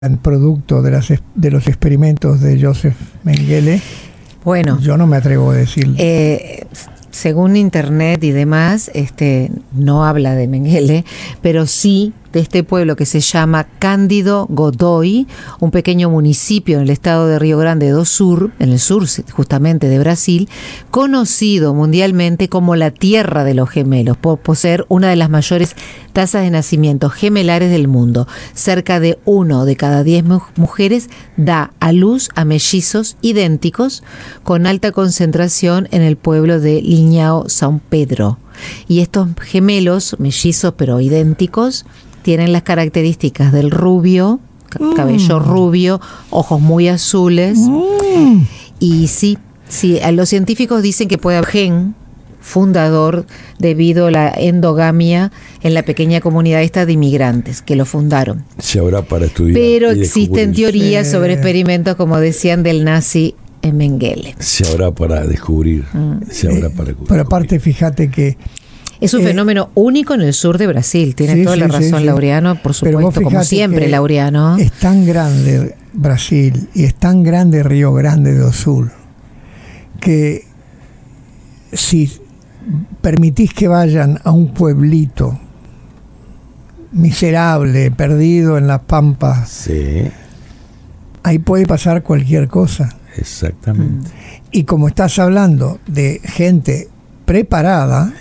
producto de los experimentos de Joseph Mengele. Bueno, yo no me atrevo a decir. Según internet y demás, no habla de Mengele, pero sí de este pueblo que se llama Cândido Godói, un pequeño municipio en el estado de Río Grande do Sul, en el sur justamente de Brasil, conocido mundialmente como la Tierra de los Gemelos, por poseer una de las mayores tasas de nacimientos gemelares del mundo. Cerca de 1 de cada 10 mujeres da a luz a mellizos idénticos, con alta concentración en el pueblo de Linhão São Pedro. Y estos gemelos, mellizos pero idénticos, tienen las características del rubio, cabello rubio, ojos muy azules. Y sí, los científicos dicen que puede haber gen fundador debido a la endogamia en la pequeña comunidad esta de inmigrantes que lo fundaron. Se habrá para estudiar. Pero existen teorías sobre experimentos, como decían, del nazi Mengele. Se habrá para descubrir. Pero aparte, fíjate que es un fenómeno único en el sur de Brasil. Tiene toda la razón, Laureano, por supuesto, como siempre, Laureano. Es tan grande Brasil y es tan grande Río Grande do Sul que si permitís que vayan a un pueblito miserable, perdido en las pampas, sí, ahí puede pasar cualquier cosa. Exactamente. Y como estás hablando de gente preparada,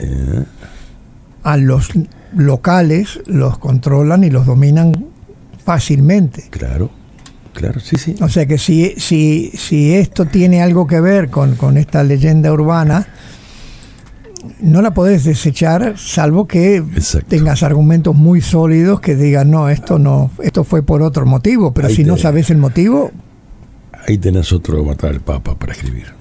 a los locales los controlan y los dominan fácilmente. Claro, sí. O sea que si esto tiene algo que ver con esta leyenda urbana, no la podés desechar, salvo que tengas argumentos muy sólidos que digan, no, esto fue por otro motivo, pero ahí si no sabes el motivo... Ahí tenés otro matar al Papa para escribir.